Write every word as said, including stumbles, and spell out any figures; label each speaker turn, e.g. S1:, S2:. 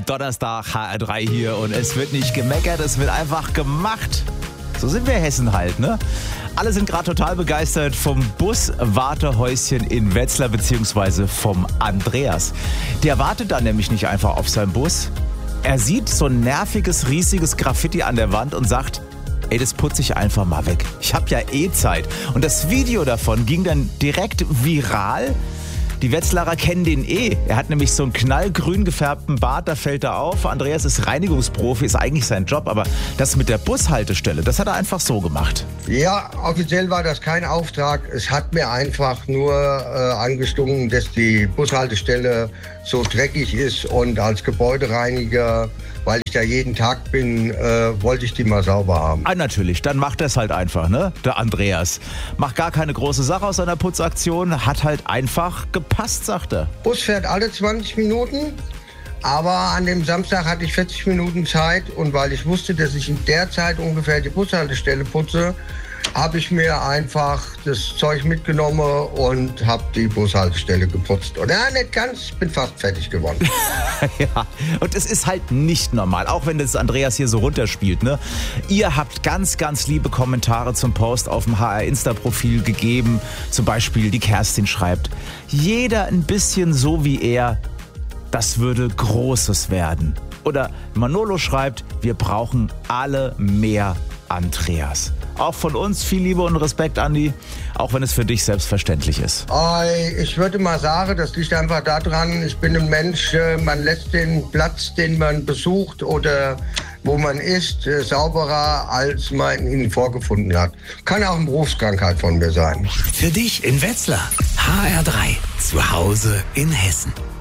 S1: Donnerstag H R drei hier und es wird nicht gemeckert, es wird einfach gemacht. So sind wir Hessen halt, ne? Alle sind gerade total begeistert vom Bus-Wartehäuschen in Wetzlar beziehungsweise vom Andreas. Der wartet da nämlich nicht einfach auf seinen Bus. Er sieht so ein nerviges, riesiges Graffiti an der Wand und sagt, ey, das putze ich einfach mal weg. Ich habe ja eh Zeit. Und das Video davon ging dann direkt viral. Die Wetzlarer kennen den eh. Er hat nämlich so einen knallgrün gefärbten Bart, da fällt er auf. Andreas ist Reinigungsprofi, ist eigentlich sein Job, aber das mit der Bushaltestelle, das hat er einfach so gemacht.
S2: Ja, offiziell war das kein Auftrag. Es hat mir einfach nur äh, angestunken, dass die Bushaltestelle so dreckig ist und als Gebäudereiniger, weil ich da jeden Tag bin, äh, wollte ich die mal sauber haben.
S1: Ah, natürlich, dann macht er es halt einfach, ne? Der Andreas. Macht gar keine große Sache aus seiner Putzaktion, hat halt einfach gepasst, sagt er.
S2: Bus fährt alle zwanzig Minuten, aber an dem Samstag hatte ich vierzig Minuten Zeit und weil ich wusste, dass ich in der Zeit ungefähr die Bushaltestelle putze, habe ich mir einfach das Zeug mitgenommen und habe die Bushaltestelle geputzt. Und ja, nicht ganz, ich bin fast fertig geworden.
S1: Ja, und es ist halt nicht normal, auch wenn das Andreas hier so runterspielt, ne? Ihr habt ganz, ganz liebe Kommentare zum Post auf dem H R-Insta-Profil gegeben. Zum Beispiel die Kerstin schreibt, jeder ein bisschen so wie er, das würde Großes werden. Oder Manolo schreibt, wir brauchen alle mehr Andreas. Auch von uns viel Liebe und Respekt, Andi, auch wenn es für dich selbstverständlich ist.
S2: Ich würde mal sagen, das liegt einfach daran, ich bin ein Mensch, man lässt den Platz, den man besucht oder wo man ist, sauberer, als man ihn vorgefunden hat. Kann auch eine Berufskrankheit von mir sein.
S3: Für dich in Wetzlar, H R drei, zu Hause in Hessen.